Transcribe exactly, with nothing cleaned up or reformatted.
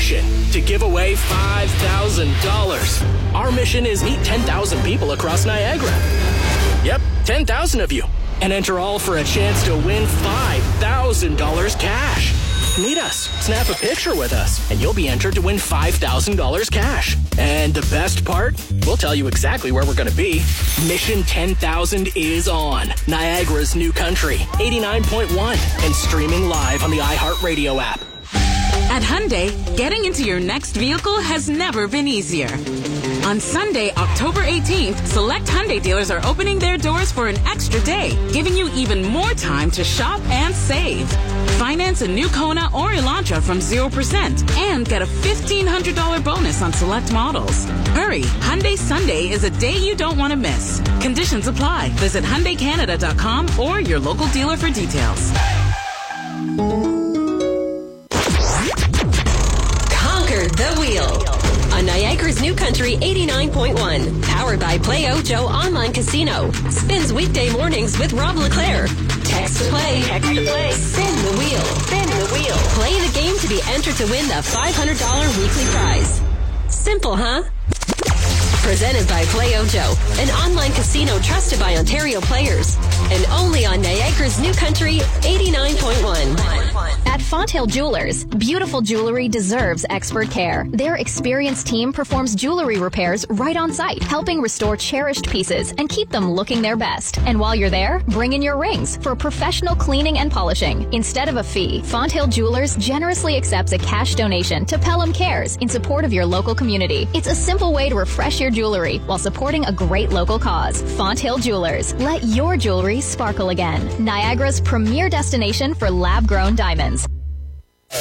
mission to give away five thousand dollars. Our mission is meet ten thousand people across Niagara. Yep, ten thousand of you. And enter all for a chance to win five thousand dollars cash. Meet us, snap a picture with us, and you'll be entered to win five thousand dollars cash. And the best part? We'll tell you exactly where we're going to be. Mission ten thousand is on Niagara's New Country, eighty-nine point one, and streaming live on the iHeartRadio app. At Hyundai, getting into your next vehicle has never been easier. On Sunday, October eighteenth, select Hyundai dealers are opening their doors for an extra day, giving you even more time to shop and save. Finance a new Kona or Elantra from zero percent and get a fifteen hundred dollars bonus on select models. Hurry, Hyundai Sunday is a day you don't want to miss. Conditions apply. Visit Hyundai Canada dot com or your local dealer for details. Conquer the wheel on Niagara's New Country eighty-nine point one. Powered by Play Ojo Online Casino. Spins weekday mornings with Rob LeClaire. Text to play. Text to play. Spin the wheel. Spin the wheel. Play the game to be entered to win the five hundred dollars weekly prize. Simple, huh? Presented by Play Ojo, an online casino trusted by Ontario players. And only on Niagara's New Country eighty-nine point one. At Fonthill Jewelers, beautiful jewelry deserves expert care. Their experienced team performs jewelry repairs right on site, helping restore cherished pieces and keep them looking their best. And while you're there, bring in your rings for professional cleaning and polishing. Instead of a fee, Fonthill Jewelers generously accepts a cash donation to Pelham Cares in support of your local community. It's a simple way to refresh your jewelry while supporting a great local cause. Fonthill Jewelers. Let your jewelry sparkle again. Niagara's premier destination for lab-grown diamonds.